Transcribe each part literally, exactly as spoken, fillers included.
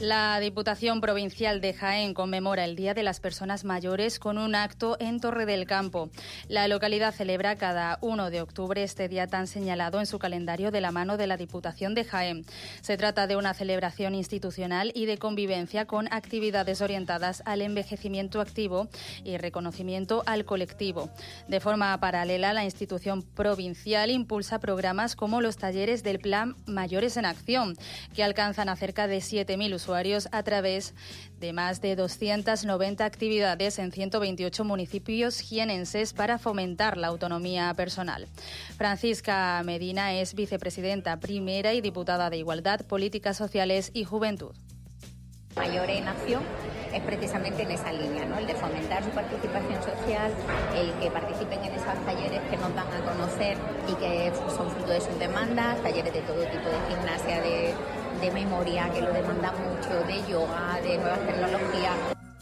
La Diputación Provincial de Jaén conmemora el Día de las Personas Mayores con un acto en Torre del Campo. La localidad celebra cada uno de octubre este día tan señalado en su calendario de la mano de la Diputación de Jaén. Se trata de una celebración institucional y de convivencia con actividades orientadas al envejecimiento activo y reconocimiento al colectivo. De forma paralela, la institución provincial impulsa programas como los talleres del Plan Mayores en Acción, que alcanzan a cerca de siete mil usuarios a través de más de doscientas noventa actividades en ciento veintiocho municipios jienenses para fomentar la autonomía personal. Francisca Medina es vicepresidenta primera y diputada de Igualdad, Políticas Sociales y Juventud. Mayores en Acción es precisamente en esa línea, ¿no? El de fomentar su participación social, el que participen en esos talleres que nos dan a conocer y que son fruto de sus demandas, talleres de todo tipo, de gimnasia, de, de memoria, que lo demandan mucho, de yoga, de nuevas tecnologías.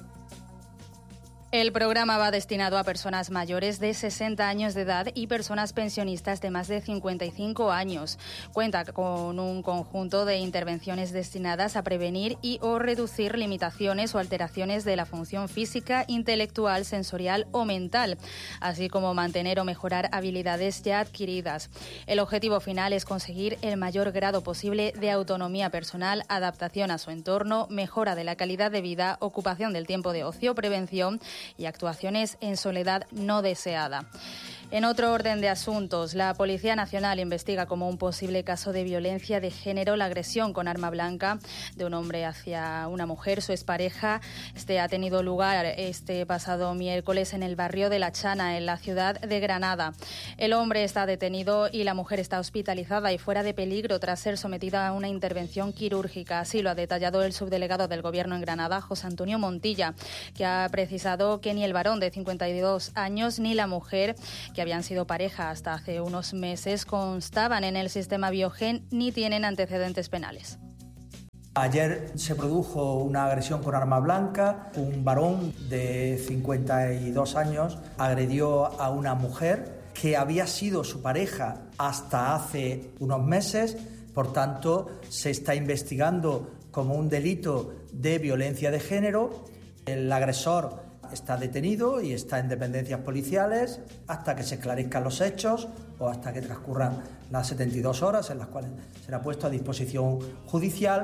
El programa va destinado a personas mayores de sesenta años de edad y personas pensionistas de más de cincuenta y cinco años. Cuenta con un conjunto de intervenciones destinadas a prevenir y o reducir limitaciones o alteraciones de la función física, intelectual, sensorial o mental, así como mantener o mejorar habilidades ya adquiridas. El objetivo final es conseguir el mayor grado posible de autonomía personal, adaptación a su entorno, mejora de la calidad de vida, ocupación del tiempo de ocio, prevención y actuaciones en soledad no deseada. En otro orden de asuntos, la Policía Nacional investiga como un posible caso de violencia de género la agresión con arma blanca de un hombre hacia una mujer, su expareja. Este ha tenido lugar este pasado miércoles en el barrio de La Chana, en la ciudad de Granada. El hombre está detenido y la mujer está hospitalizada y fuera de peligro tras ser sometida a una intervención quirúrgica. Así lo ha detallado el subdelegado del Gobierno en Granada, José Antonio Montilla, que ha precisado que ni el varón de cincuenta y dos años ni la mujer, que habían sido pareja hasta hace unos meses, constaban en el sistema Biogen ni tienen antecedentes penales. Ayer se produjo una agresión con arma blanca. Un varón de cincuenta y dos años agredió a una mujer que había sido su pareja hasta hace unos meses. Por tanto, se está investigando como un delito de violencia de género. El agresor está detenido y está en dependencias policiales hasta que se esclarezcan los hechos o hasta que transcurran las setenta y dos horas en las cuales será puesto a disposición judicial.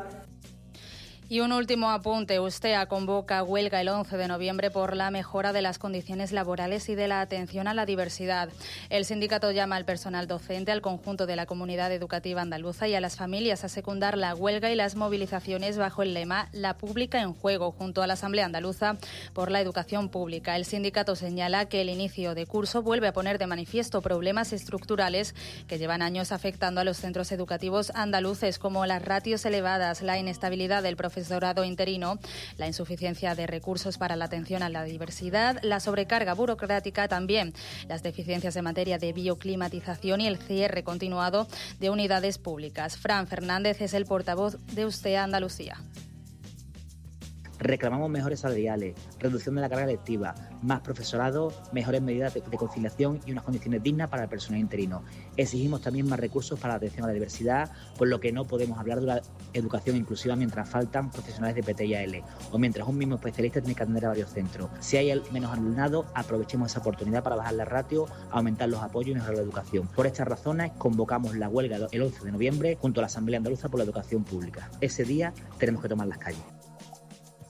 Y un último apunte. Ustea convoca huelga el once de noviembre por la mejora de las condiciones laborales y de la atención a la diversidad. El sindicato llama al personal docente, al conjunto de la comunidad educativa andaluza y a las familias a secundar la huelga y las movilizaciones bajo el lema La Pública en Juego, junto a la Asamblea Andaluza por la Educación Pública. El sindicato señala que el inicio de curso vuelve a poner de manifiesto problemas estructurales que llevan años afectando a los centros educativos andaluces, como las ratios elevadas, la inestabilidad del profesorado profesorado interino, la insuficiencia de recursos para la atención a la diversidad, la sobrecarga burocrática, también las deficiencias en materia de bioclimatización y el cierre continuado de unidades públicas. Fran Fernández es el portavoz de Ustea Andalucía. Reclamamos mejores salariales, reducción de la carga lectiva, más profesorado, mejores medidas de, de conciliación y unas condiciones dignas para el personal interino. Exigimos también más recursos para la atención a la diversidad, por lo que no podemos hablar de una educación inclusiva mientras faltan profesionales de P T y A L o mientras un mismo especialista tiene que atender a varios centros. Si hay menos alumnado, aprovechemos esa oportunidad para bajar la ratio, aumentar los apoyos y mejorar la educación. Por estas razones, convocamos la huelga el once de noviembre junto a la Asamblea Andaluza por la Educación Pública. Ese día tenemos que tomar las calles.